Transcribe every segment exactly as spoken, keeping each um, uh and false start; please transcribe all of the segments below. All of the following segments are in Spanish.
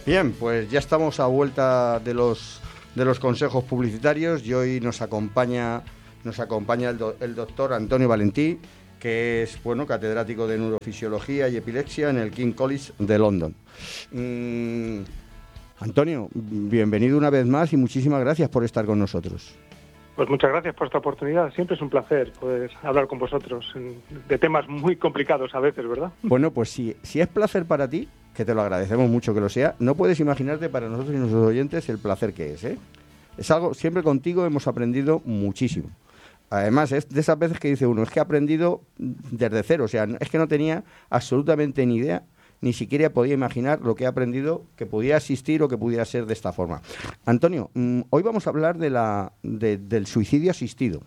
Bien, pues ya estamos a vuelta de los de los consejos publicitarios y hoy nos acompaña nos acompaña el, do, el doctor Antonio Valentí, que es bueno catedrático de neurofisiología y epilepsia en el King's College de London. Mm, Antonio, bienvenido una vez más y muchísimas gracias por estar con nosotros. Pues muchas gracias por esta oportunidad. Siempre es un placer poder hablar con vosotros de temas muy complicados a veces, ¿verdad? Bueno, pues si, si es placer para ti, que te lo agradecemos mucho que lo sea, no puedes imaginarte para nosotros y nuestros oyentes el placer que es, ¿eh? Es algo, siempre contigo hemos aprendido muchísimo. Además, es de esas veces que dice uno, es que he aprendido desde cero, o sea, es que no tenía absolutamente ni idea, ni siquiera podía imaginar lo que he aprendido, que pudiera existir o que pudiera ser de esta forma. Antonio, hoy vamos a hablar de la, de, del suicidio asistido.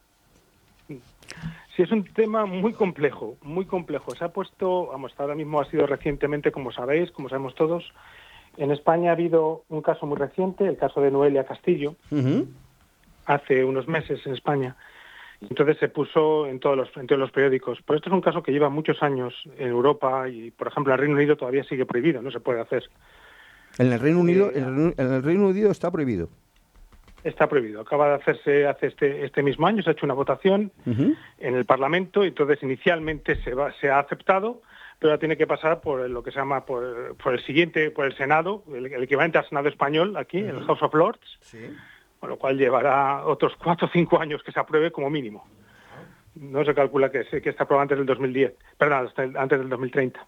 Sí, es un tema muy complejo, muy complejo. Se ha puesto, vamos, ahora mismo ha sido recientemente, como sabéis, como sabemos todos, en España ha habido un caso muy reciente, el caso de Noelia Castillo, uh-huh. hace unos meses en España. Entonces se puso en todos los en todos los periódicos. Pero esto es un caso que lleva muchos años en Europa y, por ejemplo, en el Reino Unido todavía sigue prohibido, no se puede hacer. En el Reino Unido, eh, en el Reino Unido está prohibido. Está prohibido. Acaba de hacerse hace este este mismo año, se ha hecho una votación uh-huh. en el Parlamento y entonces inicialmente se va se ha aceptado, pero ahora tiene que pasar por lo que se llama por, por el siguiente, por el Senado, el, el equivalente al Senado español aquí, uh-huh. el House of Lords. Sí. Con lo cual llevará otros cuatro o cinco años que se apruebe como mínimo. No se calcula que, se, que esté aprobado antes del dos mil diez, perdón, antes del dos mil treinta.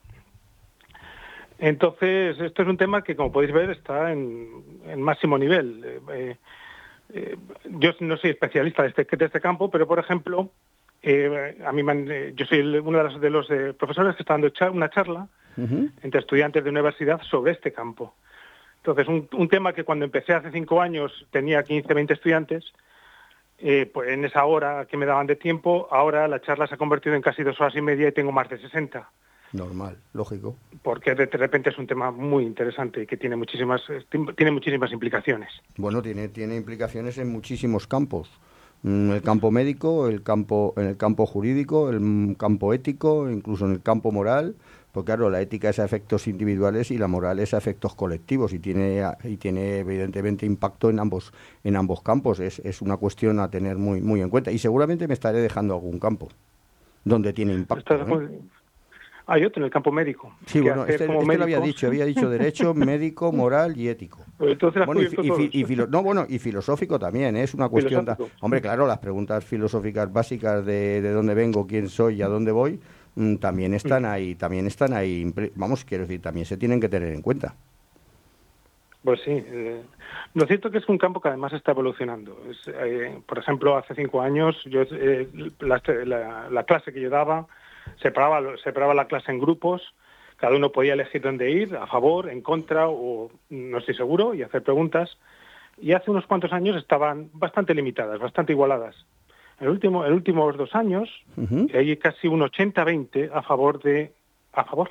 Entonces, esto es un tema que, como podéis ver, está en, en máximo nivel. Eh, eh, yo no soy especialista de este, de este campo, pero, por ejemplo, eh, a mí me, eh, yo soy el, uno de los, de los eh, profesores que está dando char, una charla uh-huh. entre estudiantes de universidad sobre este campo. Entonces, un, un tema que cuando empecé hace cinco años tenía quince, veinte estudiantes, eh, pues en esa hora que me daban de tiempo, ahora la charla se ha convertido en casi dos horas y media y tengo más de sesenta. Normal, lógico. Porque de, de repente es un tema muy interesante y que tiene muchísimas tiene muchísimas implicaciones. Bueno, tiene tiene implicaciones en muchísimos campos. En el campo médico, el campo en el campo jurídico, el campo ético, incluso en el campo moral. Porque claro, la ética es a efectos individuales y la moral es a efectos colectivos y tiene y tiene evidentemente impacto en ambos en ambos campos. Es, es una cuestión a tener muy muy en cuenta y seguramente me estaré dejando algún campo donde tiene impacto. ¿eh? Hay otro en el campo médico. Sí, bueno, este, este médico... lo había dicho, había dicho derecho, médico, moral y ético. Pues entonces bueno, y, y, y, filo... no, bueno, y filosófico también, ¿eh? Es una cuestión... Da... Hombre, claro, las preguntas filosóficas básicas de, de dónde vengo, quién soy y a dónde voy, mmm, también están ahí, también están ahí, vamos, quiero decir, también se tienen que tener en cuenta. Pues sí. Eh, lo cierto es que es un campo que además está evolucionando. Es, eh, por ejemplo, hace cinco años, yo eh, la, la, la clase que yo daba, Separaba, separaba la clase en grupos, cada uno podía elegir dónde ir, a favor, en contra, o no estoy seguro, y hacer preguntas. Y hace unos cuantos años estaban bastante limitadas, bastante igualadas. En el último, en los últimos dos años, uh-huh. hay casi un ochenta veinte a favor de... a favor.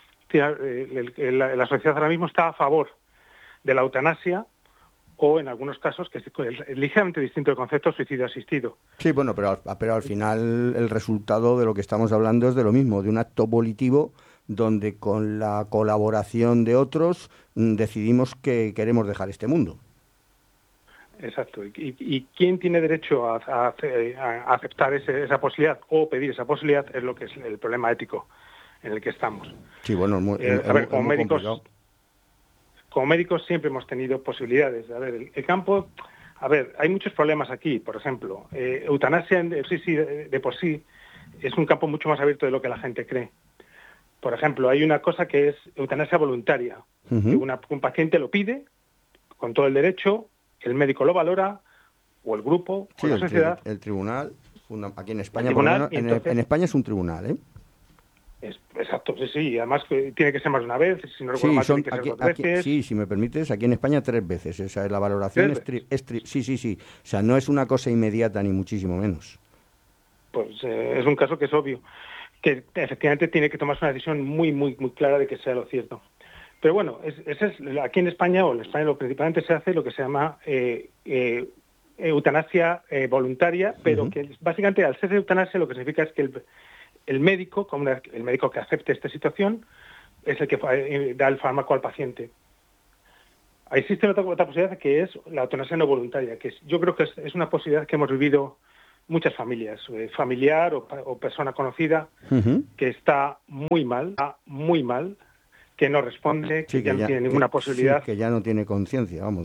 La, la sociedad ahora mismo está a favor de la eutanasia, o en algunos casos, que es ligeramente distinto el concepto suicidio asistido. Sí, bueno, pero, pero al final el resultado de lo que estamos hablando es de lo mismo, de un acto volitivo donde con la colaboración de otros decidimos que queremos dejar este mundo. Exacto. ¿Y, y quién tiene derecho a, a, a aceptar ese, esa posibilidad o pedir esa posibilidad? Es lo que es el problema ético en el que estamos. Sí, bueno, es muy, eh, a ver, es como muy médicos... complicado. Como médicos siempre hemos tenido posibilidades. A ver, el, el campo, a ver, hay muchos problemas aquí. Por ejemplo, eh, eutanasia de, sí, sí, de, de por sí es un campo mucho más abierto de lo que la gente cree. Por ejemplo, hay una cosa que es eutanasia voluntaria. Uh-huh. Que una, un paciente lo pide con todo el derecho, el médico lo valora, o el grupo, sí, o la el sociedad. Tri- el tribunal, aquí en España, tribunal, por lo menos, entonces, en, en España es un tribunal, ¿eh? Es, exacto, sí, sí, y además tiene que ser más de una vez, si no recuerdo Sí, mal, son, tiene que ser aquí, dos veces. Aquí, sí, si me permites, aquí en España tres veces, o sea, la valoración es, tri, es tri, sí, sí, sí, o sea, no es una cosa inmediata ni muchísimo menos. Pues eh, es un caso que es obvio, que efectivamente tiene que tomarse una decisión muy, muy, muy clara de que sea lo cierto. Pero bueno, es, es, es, aquí en España, o en España lo principalmente se hace lo que se llama eh, eh, eutanasia eh, voluntaria, pero uh-huh. que básicamente al ser eutanasia lo que significa es que el, el médico, como el médico que acepte esta situación, es el que eh, da el fármaco al paciente. existe otra, otra posibilidad que es la eutanasia no voluntaria, que es, yo creo que es, es una posibilidad que hemos vivido muchas familias, eh, familiar o, o persona conocida, uh-huh. que está muy mal, está muy mal, que no responde, sí, que, que ya no ya, tiene ninguna que, posibilidad. Sí, que ya no tiene conciencia, vamos.